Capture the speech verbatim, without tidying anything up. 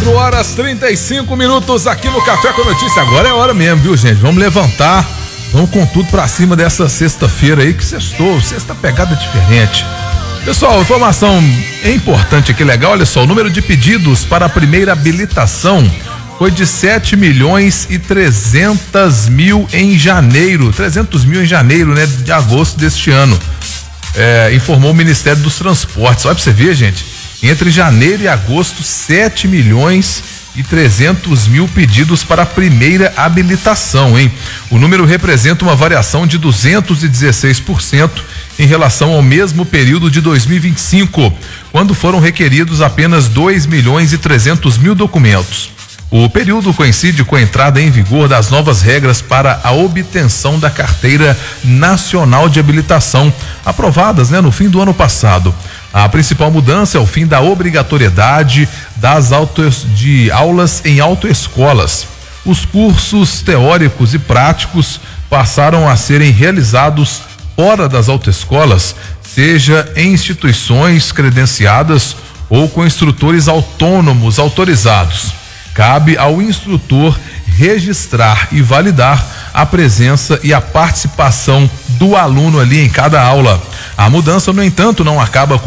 quatro horas e trinta e cinco minutos aqui no Café com Notícia. Agora é hora mesmo, viu, gente? Vamos levantar, vamos com tudo pra cima dessa sexta-feira aí que sextou, sexta pegada diferente. Pessoal, informação importante aqui, legal, olha só, o número de pedidos para a primeira habilitação foi de sete milhões e trezentos mil em janeiro, trezentos mil em janeiro, né, de agosto deste ano, é, informou o Ministério dos Transportes. Olha pra você ver, gente, entre janeiro e agosto, sete milhões e trezentos mil pedidos para a primeira habilitação, hein? O número representa uma variação de duzentos e dezesseis por cento em relação ao mesmo período de dois mil e vinte e cinco, quando foram requeridos apenas dois milhões e trezentos mil documentos. O período coincide com a entrada em vigor das novas regras para a obtenção da Carteira Nacional de Habilitação, aprovadas, né, no fim do ano passado. A principal mudança é o fim da obrigatoriedade das autos, de aulas em autoescolas. Os cursos teóricos e práticos passaram a serem realizados fora das autoescolas, seja em instituições credenciadas ou com instrutores autônomos autorizados. Cabe ao instrutor registrar e validar a presença e a participação do aluno ali em cada aula. A mudança, no entanto, não acaba com